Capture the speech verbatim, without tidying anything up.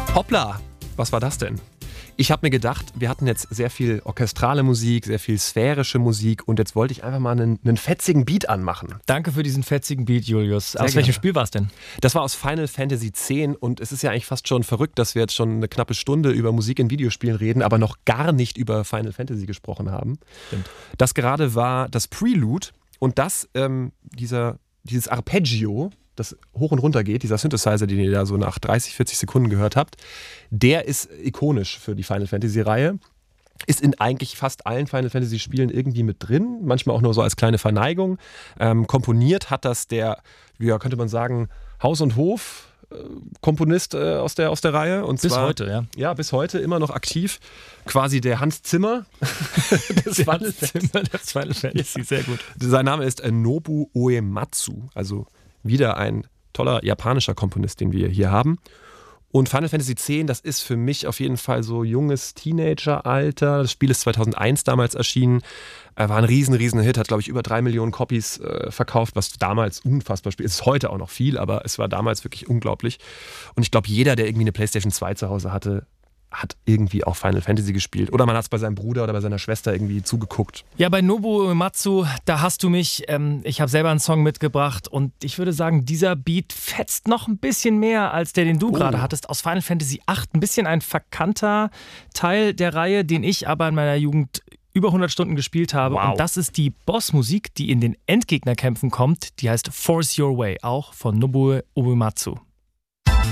Hoppla, was war das denn? Ich habe mir gedacht, wir hatten jetzt sehr viel orchestrale Musik, sehr viel sphärische Musik und jetzt wollte ich einfach mal einen, einen fetzigen Beat anmachen. Danke für diesen fetzigen Beat, Julius. Sehr aus welchem gerne. Spiel war es denn? Das war aus Final Fantasy X und es ist ja eigentlich fast schon verrückt, dass wir jetzt schon eine knappe Stunde über Musik in Videospielen reden, aber noch gar nicht über Final Fantasy gesprochen haben. Stimmt. Das gerade war das Prelude und das, ähm, dieser, dieses Arpeggio, das hoch und runter geht, dieser Synthesizer, den ihr da so nach dreißig, vierzig Sekunden gehört habt, der ist ikonisch für die Final Fantasy Reihe. Ist in eigentlich fast allen Final Fantasy Spielen irgendwie mit drin, manchmal auch nur so als kleine Verneigung. Ähm, komponiert hat das der, ja, könnte man sagen, Haus- und Hof- Komponist äh, aus, der, aus der Reihe. Und Bis zwar, heute, ja. Ja, bis heute immer noch aktiv. Quasi der Hans Zimmer des Final Zimmer des Final Fantasy, sehr gut. Sein Name ist äh, Nobu Uematsu, also wieder ein toller japanischer Komponist, den wir hier haben. Und Final Fantasy X, das ist für mich auf jeden Fall so junges Teenageralter. Das Spiel ist zweitausendeins damals erschienen. War ein riesen, riesen Hit, hat glaube ich über drei Millionen Copies äh, verkauft, was damals unfassbar spielt. Ist heute auch noch viel, aber es war damals wirklich unglaublich. Und ich glaube, jeder, der irgendwie eine PlayStation zwei zu Hause hatte, hat irgendwie auch Final Fantasy gespielt. Oder man hat es bei seinem Bruder oder bei seiner Schwester irgendwie zugeguckt. Ja, bei Nobu Uematsu, da hast du mich, ähm, ich habe selber einen Song mitgebracht und ich würde sagen, dieser Beat fetzt noch ein bisschen mehr als der, den du Oh. gerade hattest, aus Final Fantasy acht. Ein bisschen ein verkannter Teil der Reihe, den ich aber in meiner Jugend über hundert Stunden gespielt habe. Wow. Und das ist die Bossmusik, die in den Endgegnerkämpfen kommt. Die heißt Force Your Way, auch von Nobu Uematsu.